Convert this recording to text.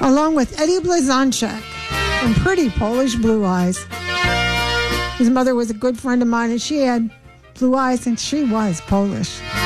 along with Eddie Blazonczyk and Pretty Polish Blue Eyes. His mother was a good friend of mine, and she had blue eyes, and she was Polish.